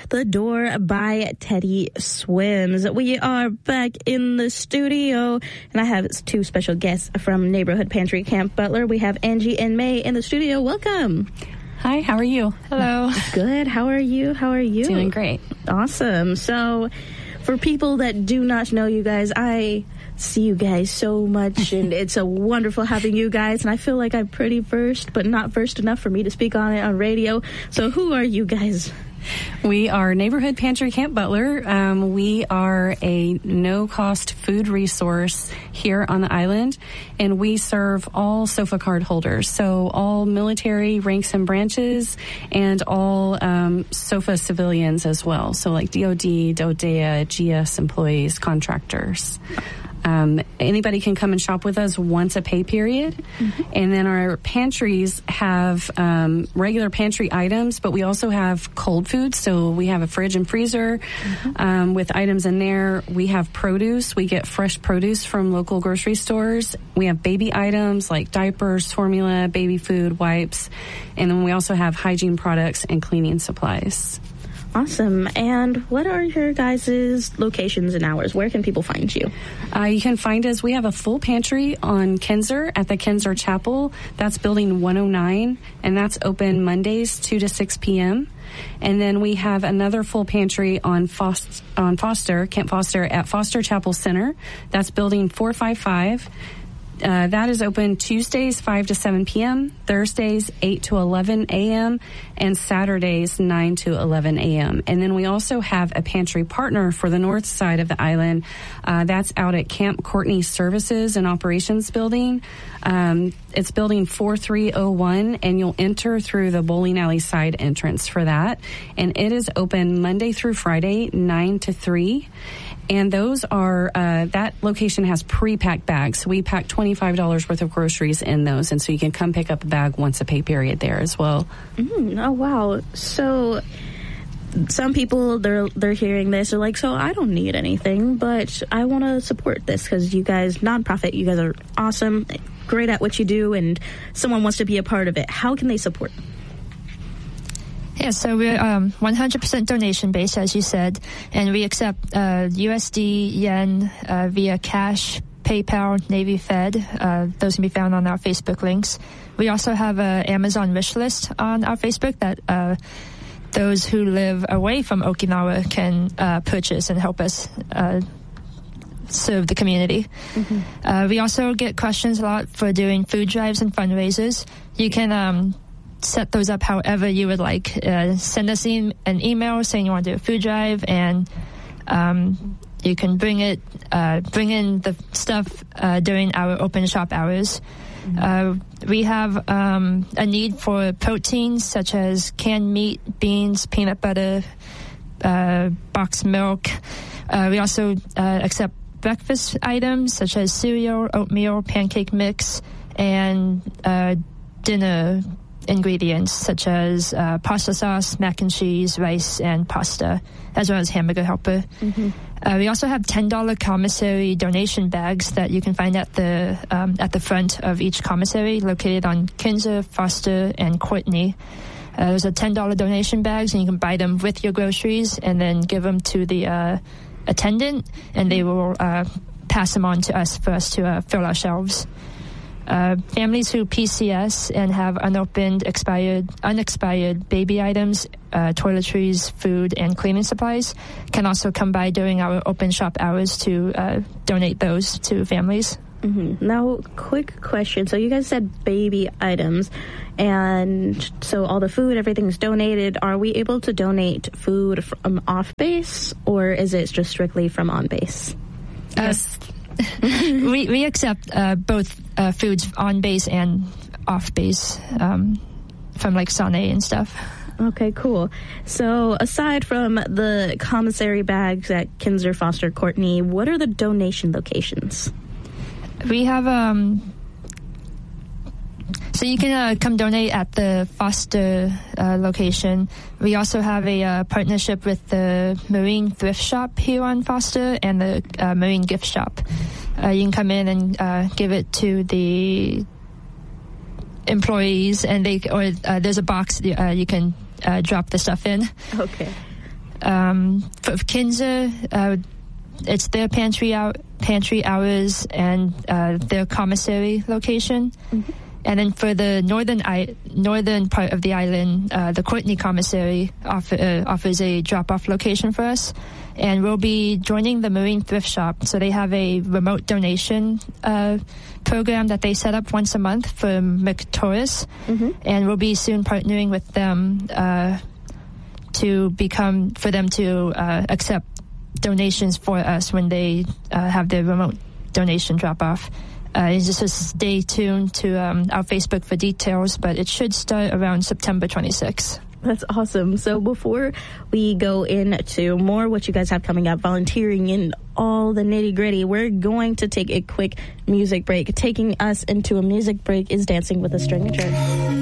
The Door by Teddy Swims. We are back in the studio, and I have two special guests from Neighborhood Pantry Camp Butler. We have Angie and May in the studio. Welcome. Hi, how are you? Hello. Good. How are you? Doing great. Awesome. So, for people that do not know you guys, I see you guys so much, and it's a wonderful having you guys, and I feel like I'm pretty versed, but not versed enough for me to speak on it on radio. So who are you guys? We are Neighborhood Pantry Camp Butler. We are a no-cost food resource here on the island, and we serve all SOFA card holders, so all military ranks and branches, and all SOFA civilians as well, so like DOD, DODEA, GS employees, contractors. Anybody can come and shop with us once a pay period. Mm-hmm. And then our pantries have regular pantry items, but we also have cold food. So we have a fridge and freezer with items in there. We have produce. We get fresh produce from local grocery stores. We have baby items like diapers, formula, baby food, wipes. And then we also have hygiene products and cleaning supplies. Awesome. And what are your guys' locations and hours? Where can people find you? You can find us. We have a full pantry on Kinser at the Kinser Chapel. That's building 109, and that's open Mondays 2 to 6 p.m. And then we have another full pantry on Foster, Camp Foster at Foster Chapel Center. That's building 455. That is open Tuesdays 5 to 7 p.m., Thursdays 8 to 11 a.m., and Saturdays 9 to 11 a.m. And then we also have a pantry partner for the north side of the island. That's out at Camp Courtney Services and Operations Building. It's building 4301, and you'll enter through the bowling alley side entrance for that. And it is open Monday through Friday, 9 to 3. And those are, that location has pre-packed bags. So we pack $25 worth of groceries in those. And so you can come pick up a bag once a pay period there as well. Oh, wow. So some people, they're hearing this. They're like, so I don't need anything, but I want to support this because you guys, nonprofit, you guys are awesome, great at what you do, and someone wants to be a part of it. How can they support? Yeah, so we're 100% donation-based, as you said, and we accept USD, yen, via cash, PayPal, Navy Fed. Those can be found on our Facebook links. We also have an Amazon wish list on our Facebook that those who live away from Okinawa can purchase and help us serve the community. Mm-hmm. We also get questions a lot for doing food drives and fundraisers. You can set those up however you would like. Send us an email saying you want to do a food drive, and you can bring in the stuff during our open shop hours. Mm-hmm. We have a need for proteins such as canned meat, beans, peanut butter, boxed milk. We also accept breakfast items such as cereal, oatmeal, pancake mix, and dinner ingredients such as pasta sauce, mac and cheese, rice, and pasta, as well as hamburger helper. Mm-hmm. We also have $10 commissary donation bags that you can find at the front of each commissary, located on Kinser, Foster, and Courtney. Those are $10 donation bags, and you can buy them with your groceries and then give them to the attendant, and they will pass them on to us for us to fill our shelves. Families who PCS and have unexpired baby items, toiletries, food, and cleaning supplies can also come by during our open shop hours to donate those to families. Mm-hmm. Now, quick question. So you guys said baby items, and so all the food, everything's donated. Are we able to donate food from off base, or is it just strictly from on base? Yes. We accept both foods on base and off base from like Sane and stuff. Okay, cool. So aside from the commissary bags at Kinser, Foster, Courtney, what are the donation locations? We have so you can come donate at the Foster location. We also have a partnership with the Marine Thrift Shop here on Foster and the Marine Gift Shop. You can come in and give it to the employees, and there's a box you can drop the stuff in. Okay. For Kinser, it's their pantry hours and their commissary location. Mm-hmm. And then for the northern part of the island, the Courtney Commissary offers a drop-off location for us. And we'll be joining the Marine Thrift Shop. So they have a remote donation program that they set up once a month for McTaurus. Mm-hmm. And we'll be soon partnering with them for them to accept donations for us when they have their remote donation drop-off. Just stay tuned to our Facebook for details, but it should start around September 26th. That's awesome. So before we go into more what you guys have coming up, volunteering and all the nitty-gritty, we're going to take a quick music break. Taking us into a music break is Dancing with a Stranger.